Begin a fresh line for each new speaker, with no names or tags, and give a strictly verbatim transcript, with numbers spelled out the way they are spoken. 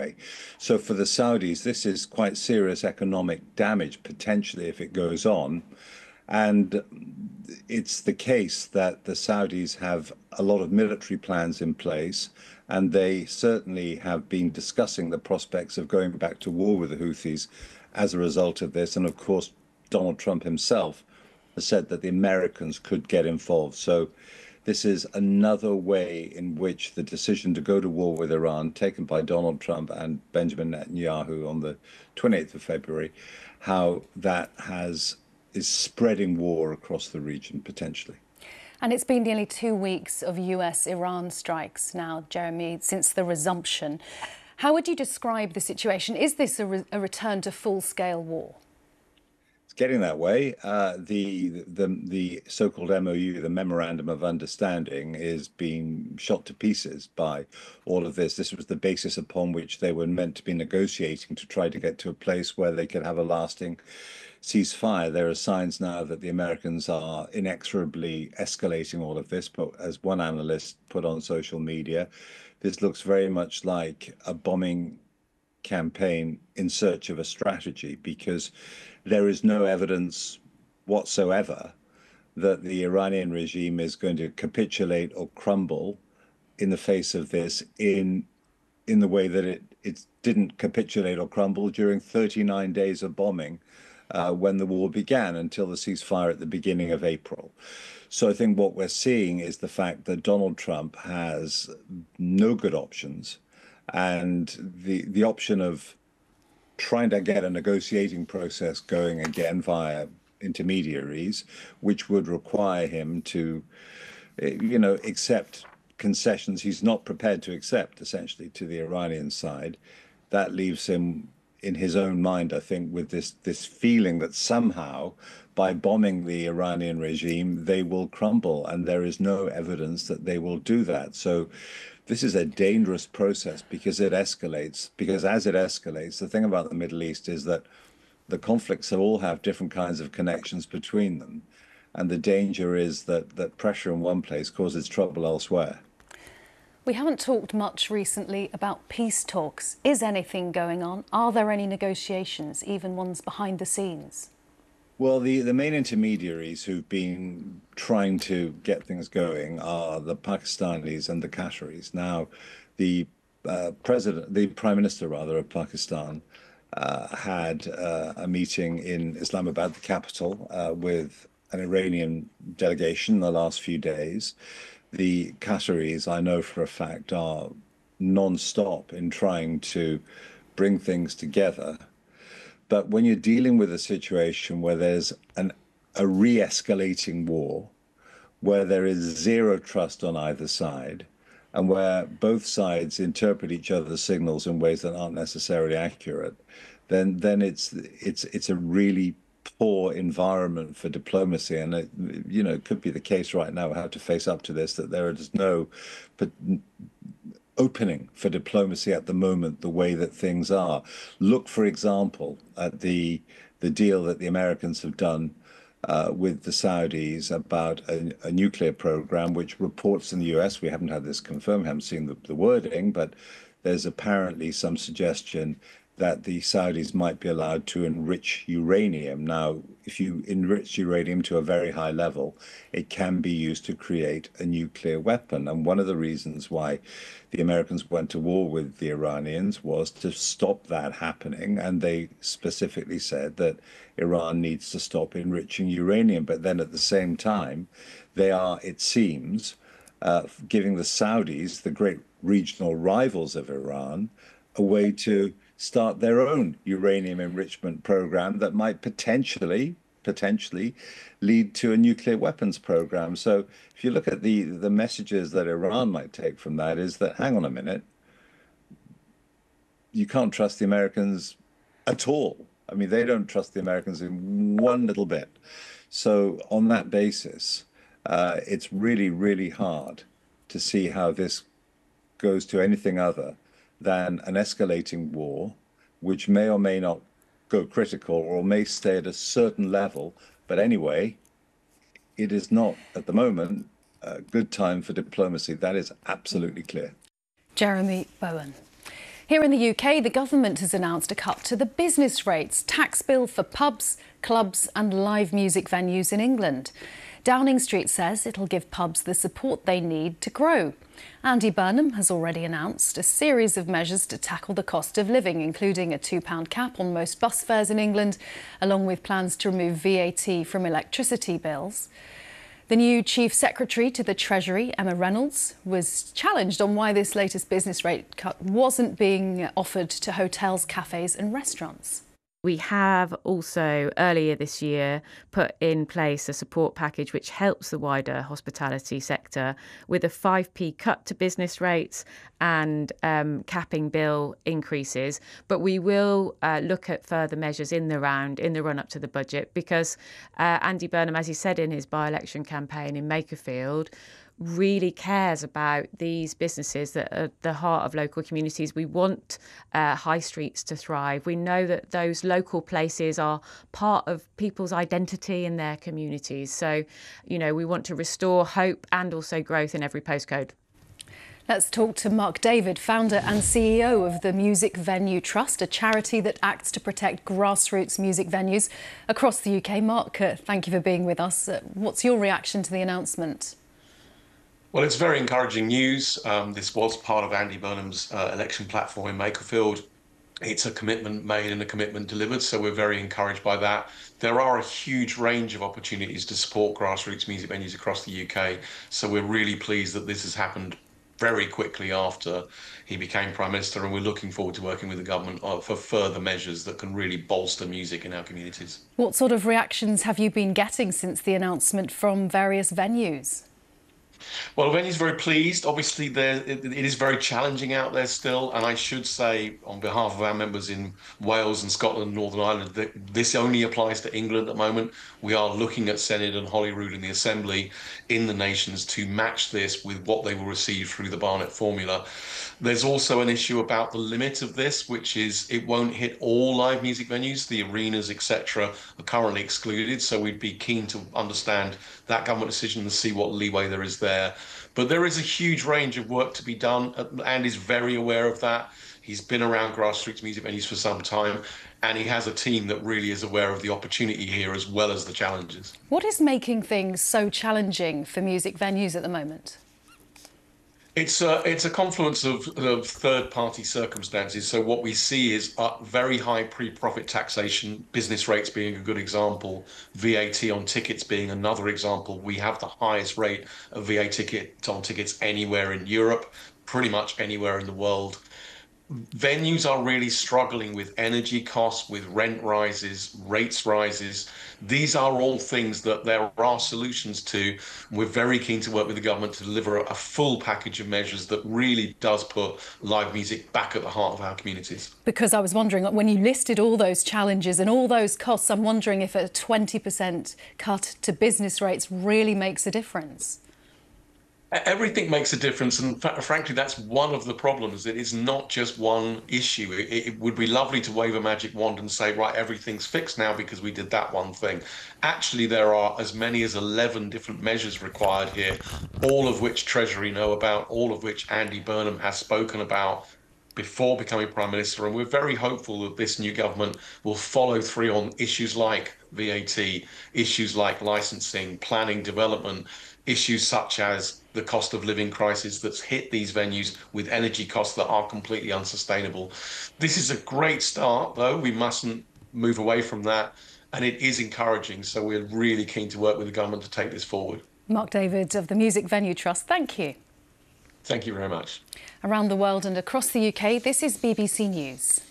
anyway. So for the Saudis, this is quite serious economic damage potentially if it goes on. And it's the case that the Saudis have a lot of military plans in place, and they certainly have been discussing the prospects of going back to war with the Houthis as a result of this. And of course, Donald Trump himself has said that the Americans could get involved. So this is another way in which the decision to go to war with Iran, taken by Donald Trump and Benjamin Netanyahu on the twenty-eighth of February, how that has is spreading war across the region potentially.
And it's been nearly two weeks of U S Iran strikes now, Jeremy, since the resumption. How would you describe the situation? Is this a, re a return to full-scale war?
It's getting that way. Uh, the the the so-called M O U, the Memorandum of Understanding, is being shot to pieces by all of this. This was the basis upon which they were meant to be negotiating to try to get to a place where they could have a lasting ceasefire. There are signs now that the Americans are inexorably escalating all of this, but as one analyst put on social media, this looks very much like a bombing campaign in search of a strategy, because there is no evidence whatsoever that the Iranian regime is going to capitulate or crumble in the face of this in in the way that it, it didn't capitulate or crumble during thirty-nine days of bombing uh, when the war began until the ceasefire at the beginning of April. So I think what we're seeing is the fact that Donald Trump has no good options, and the the option of trying to get a negotiating process going again via intermediaries, which would require him to, you know, accept concessions he's not prepared to accept, essentially, to the Iranian side. That leaves him in his own mind, I think, with this this feeling that somehow by bombing the Iranian regime, they will crumble, and there is no evidence that they will do that. So this is a dangerous process because it escalates, because as it escalates, the thing about the Middle East is that the conflicts all have different kinds of connections between them. And the danger is that, that pressure in one place causes trouble elsewhere.
We haven't talked much recently about peace talks. Is anything going on? Are there any negotiations, even ones behind the scenes?
Well, the, the main intermediaries who've been trying to get things going are the Pakistanis and the Qataris. Now, the uh, president, the prime minister, rather, of Pakistan uh, had uh, a meeting in Islamabad, the capital, uh, with an Iranian delegation the last few days. The Qataris, I know for a fact, are non-stop in trying to bring things together. But when you're dealing with a situation where there's an, a re-escalating war, where there is zero trust on either side, and where both sides interpret each other's signals in ways that aren't necessarily accurate, then then it's it's it's a really poor environment for diplomacy. And it, you know, it could be the case right now, we have to face up to this, that there is no but opening for diplomacy at the moment, the way that things are. Look, for example, at the the deal that the Americans have done uh, with the Saudis about a, a nuclear program, which reports in the U S, we haven't had this confirmed, haven't seen the, the wording, but there's apparently some suggestion that the Saudis might be allowed to enrich uranium. Now, if you enrich uranium to a very high level, it can be used to create a nuclear weapon. And one of the reasons why the Americans went to war with the Iranians was to stop that happening. And they specifically said that Iran needs to stop enriching uranium. But then at the same time, they are, it seems, uh, giving the Saudis, the great regional rivals of Iran, a way to start their own uranium enrichment program that might potentially, potentially lead to a nuclear weapons program. So if you look at the, the messages that Iran might take from that is that, hang on a minute, you can't trust the Americans at all. I mean, they don't trust the Americans in one little bit. So on that basis, uh, it's really, really hard to see how this goes to anything other than an escalating war, which may or may not go critical or may stay at a certain level. But anyway, it is not, at the moment, a good time for diplomacy. That is absolutely clear.
Jeremy Bowen. Here in the U K, the government has announced a cut to the business rates tax bill for pubs, clubs and live music venues in England. Downing Street says it'll give pubs the support they need to grow. Andy Burnham has already announced a series of measures to tackle the cost of living, including a two pound cap on most bus fares in England, along with plans to remove V A T from electricity bills. The new Chief Secretary to the Treasury, Emma Reynolds, was challenged on why this latest business rate cut wasn't being offered to hotels, cafes and restaurants.
We have also earlier this year put in place a support package which helps the wider hospitality sector with a five p cut to business rates and um, capping bill increases. But we will uh, look at further measures in the round, in the run up to the budget, because uh, Andy Burnham, as he said in his by-election campaign in Makerfield, really cares about these businesses that are the heart of local communities. We want uh, high streets to thrive. We know that those local places are part of people's identity in their communities. So, you know, we want to restore hope and also growth in every postcode.
Let's talk to Mark David, founder and C E O of the Music Venue Trust, a charity that acts to protect grassroots music venues across the U K. Mark, uh, thank you for being with us. Uh, what's your reaction to the announcement?
Well, it's very encouraging news. Um, this was part of Andy Burnham's uh, election platform in Makerfield. It's a commitment made and a commitment delivered, so we're very encouraged by that. There are a huge range of opportunities to support grassroots music venues across the U K, so we're really pleased that this has happened very quickly after he became Prime Minister, and we're looking forward to working with the government for further measures that can really bolster music in our communities.
What sort of reactions have you been getting since the announcement from various venues?
Well, venue's very pleased. Obviously, there it, it is very challenging out there still, and I should say, on behalf of our members in Wales and Scotland and Northern Ireland, that this only applies to England at the moment. We are looking at Senedd and Holyrood in the Assembly in the nations to match this with what they will receive through the Barnett formula. There's also an issue about the limit of this, which is it won't hit all live music venues. The arenas, et cetera, are currently excluded, so we'd be keen to understand that government decision and see what leeway there is there. But there is a huge range of work to be done, and is very aware of that. He's been around grassroots music venues for some time, and he has a team that really is aware of the opportunity here as well as the challenges. What
is making things so challenging for music venues at the moment?
It's a, it's a confluence of, of third-party circumstances. So what we see is uh, very high pre-profit taxation, business rates being a good example, V A T on tickets being another example. We have the highest rate of V A T ticket on tickets anywhere in Europe, pretty much anywhere in the world. Venues are really struggling with energy costs, with rent rises, rates rises. These are all things that there are solutions to. We're very keen to work with the government to deliver a full package of measures that really does put live music back at the heart of our communities.
Because I was wondering, when you listed all those challenges and all those costs, I'm wondering if a twenty percent cut to business rates really makes a difference.
Everything makes a difference, and frankly, that's one of the problems. It is not just one issue. It, it would be lovely to wave a magic wand and say, right, everything's fixed now because we did that one thing. Actually, there are as many as eleven different measures required here, all of which Treasury know about, all of which Andy Burnham has spoken about before becoming Prime Minister, and we're very hopeful that this new government will follow through on issues like V A T, issues like licensing, planning, development, issues such as the cost of living crisis that's hit these venues with energy costs that are completely unsustainable. This is a great start, though. We mustn't move away from that, and it is encouraging, so we're really keen to work with the government to take this forward.
Mark David of the Music Venue Trust, thank you.
Thank you very much.
Around the world and across the U K, this is B B C News.